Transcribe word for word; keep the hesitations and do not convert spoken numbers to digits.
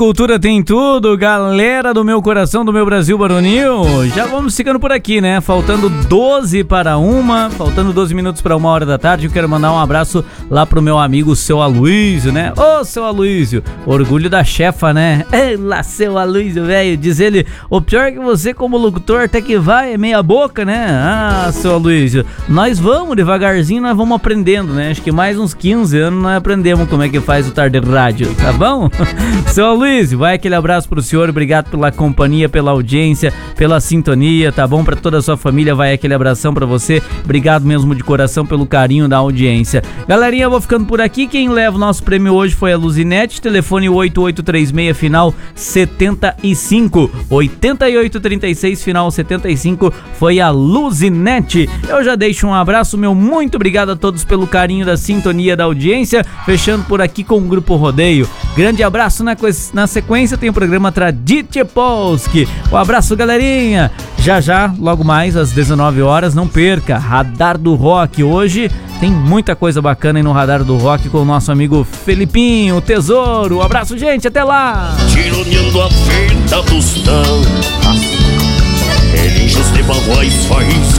Cultura tem tudo, galera do meu coração, do meu Brasil Baronil. Já vamos ficando por aqui, né? Faltando doze para uma, faltando doze minutos para uma hora da tarde. Eu quero mandar um abraço lá pro meu amigo, seu Aloysio, né? Ô, seu Aloysio, orgulho da chefa, né? Ei lá, seu Aloysio, velho. Diz ele, o pior é que você como locutor até que vai, é meia boca, né? Ah, seu Aloysio, nós vamos devagarzinho, nós vamos aprendendo, né? Acho que mais uns quinze anos nós aprendemos como é que faz o Tarde Rádio, tá bom? Seu Aloysio, vai aquele abraço pro senhor, obrigado pela companhia, pela audiência, pela sintonia, tá bom? Pra toda a sua família, vai aquele abração pra você, obrigado mesmo de coração pelo carinho da audiência. Galerinha, eu vou ficando por aqui, quem leva o nosso prêmio hoje foi a Luzinete, telefone oito oito três seis, final setenta e cinco, oito oito três seis, final setenta e cinco, foi a Luzinete. Eu já deixo um abraço, meu muito obrigado a todos pelo carinho da sintonia da audiência, fechando por aqui com o Grupo Rodeio. Grande abraço, na, na sequência tem o programa Traditje Polski. Um abraço, galerinha. Já já, logo mais às dezenove horas, não perca, Radar do Rock. Hoje tem muita coisa bacana aí no Radar do Rock com o nosso amigo Felipinho, o Tesouro. Um abraço, gente, até lá. Tironeando a venda dos tampas, ele de voz faz